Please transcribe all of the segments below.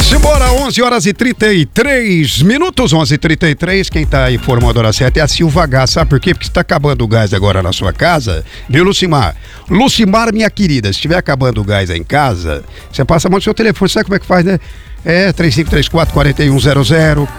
Simbora, 11 horas e 33 minutos, 11h33. Quem tá informando a hora certa é a Silva Gás. Sabe por quê? Porque está acabando o gás agora na sua casa, viu, Lucimar? Lucimar, minha querida, se estiver acabando o gás aí em casa, você passa a mão no seu telefone, sabe como é que faz, né? É 3534-4100,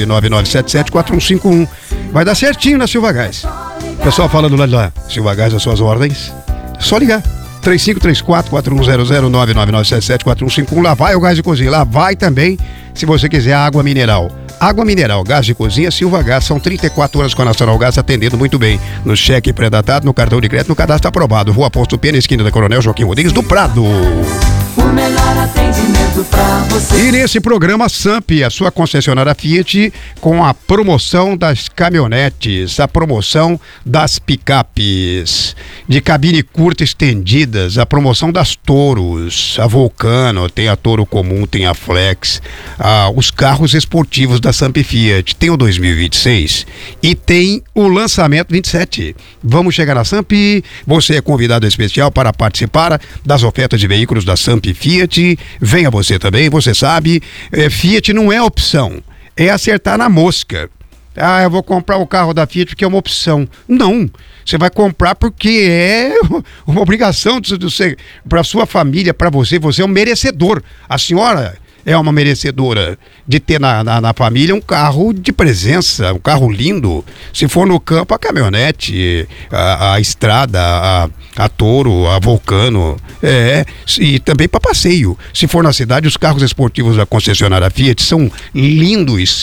99977-4151. Vai dar certinho na Silva Gás. Pessoal falando lá, Silva Gás, as suas ordens, é só ligar. 3534-4100, 99977-4151. Lá vai o gás de cozinha, lá vai também, se você quiser, a água mineral. Água mineral, gás de cozinha, Silva Gás. São 34 horas com a Nacional Gás atendendo muito bem. No cheque pré-datado, no cartão de crédito, no cadastro aprovado. Rua Posto Pena, esquina da Coronel Joaquim Rodrigues do Prado. O melhor atendimento pra você. E nesse programa Samp, a sua concessionária Fiat, com a promoção das caminhonetes, a promoção das picapes, de cabine curta estendidas, a promoção das Touros, a Vulcano, tem a Toro comum, tem a Flex, os carros esportivos da Samp Fiat, tem o 2026 e tem o lançamento 27. Vamos chegar na Samp, você é convidado especial para participar das ofertas de veículos da Samp Fiat. Venha você também, você sabe, Fiat não é opção, é acertar na mosca. Ah, eu vou comprar o carro da Fiat porque é uma opção. Não, você vai comprar porque é uma obrigação para sua família, para você é um merecedor. A senhora é uma merecedora de ter na família um carro de presença, um carro lindo. Se for no campo, a caminhonete, a estrada, a Toro, a Vulcano, e também para passeio. Se for na cidade, os carros esportivos da concessionária Fiat são lindos,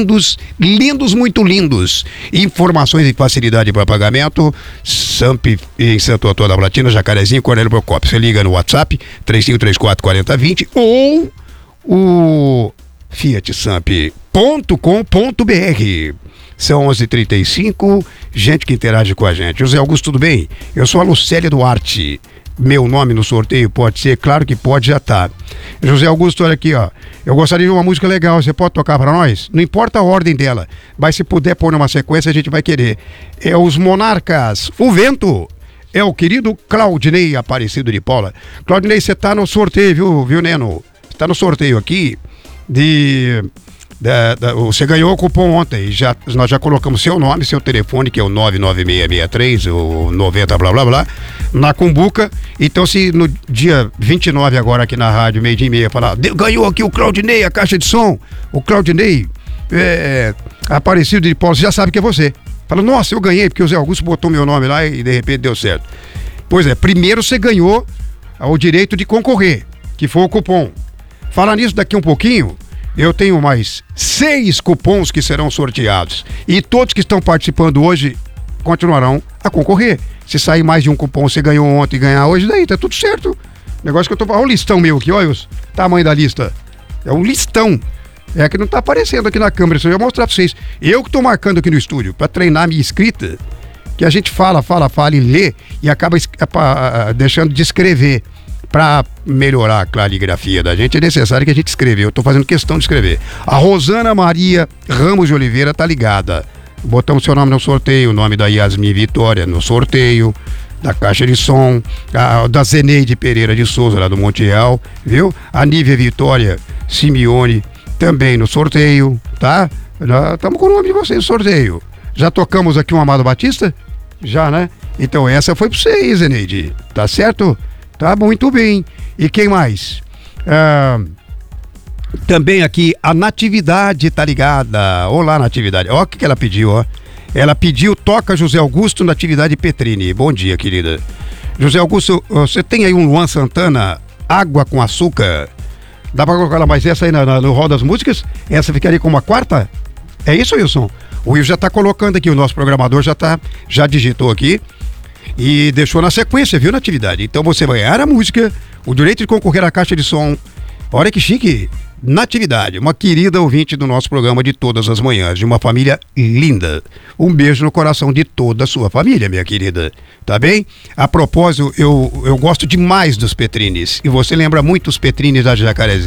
muito lindos. Informações e facilidade para pagamento, Samp em Santo Antônio da Platina, Jacarezinho, Cornélio Procópio. Você liga no WhatsApp 3534-4020 ou o fiatsamp.com.br. São 11h35, gente que interage com a gente. José Augusto, tudo bem? Eu sou a Lucélia Duarte. Meu nome no sorteio pode ser? Claro que pode, já tá. José Augusto, olha aqui, ó. Eu gostaria de uma música legal, você pode tocar para nós? Não importa a ordem dela, mas se puder pôr numa sequência, a gente vai querer. É os Monarcas, O Vento. É o querido Claudinei Aparecido de Paula. Claudinei, você tá no sorteio, viu, Neno? Está no sorteio aqui você ganhou o cupom ontem, nós já colocamos seu nome, seu telefone, que é o 99663, o 90 blá blá blá, na Cumbuca. Então, se no dia 29 agora aqui na rádio, 12:30, falar, ganhou aqui o Claudinei, a caixa de som, o Claudinei Aparecido de Paulo, você já sabe que é você. Fala, nossa, eu ganhei, porque o Zé Augusto botou meu nome lá e de repente deu certo. Pois é, primeiro você ganhou o direito de concorrer, que foi o cupom. Falar nisso daqui um pouquinho, eu tenho mais 6 cupons que serão sorteados. E todos que estão participando hoje continuarão a concorrer. Se sair mais de um cupom, você ganhou ontem e ganhar hoje, daí tá tudo certo. Negócio que eu tô falando, olha o listão meu aqui, olha o tamanho da lista. É um listão. É que não tá aparecendo aqui na câmera, isso eu ia mostrar pra vocês. Eu que tô marcando aqui no estúdio, pra treinar a minha escrita, que a gente fala e lê e acaba deixando de escrever. Para melhorar a clarigrafia da gente, é necessário que a gente escreva. Eu estou fazendo questão de escrever. A Rosana Maria Ramos de Oliveira tá ligada. Botamos seu nome no sorteio, o nome da Yasmin Vitória no sorteio, da Caixa de Som, da Zeneide Pereira de Souza, lá do Monte Real, viu? A Nívia Vitória Simeone também no sorteio, tá? Estamos com o nome de vocês no sorteio. Já tocamos aqui um Amado Batista? Já, né? Então essa foi para você aí, Zeneide. Tá certo? Tá muito bem. E quem mais? Também aqui a Natividade tá ligada. Olá, Natividade. Ó o que ela pediu, ó. Ela pediu toca José Augusto, Natividade Petrini. Bom dia, querida. José Augusto, você tem aí um Luan Santana, Água com Açúcar? Dá pra colocar mais essa aí no rol das músicas? Essa ficaria como a quarta? É isso, Wilson? O Will já tá colocando aqui, o nosso programador já digitou aqui. E deixou na sequência, viu, Natividade? Então você vai ganhar a música, o direito de concorrer à caixa de som. Olha que chique. Natividade, uma querida ouvinte do nosso programa de todas as manhãs, de uma família linda. Um beijo no coração de toda a sua família, minha querida. Tá bem? A propósito, eu gosto demais dos Petrines. E você lembra muito os Petrines da Jacarezinho.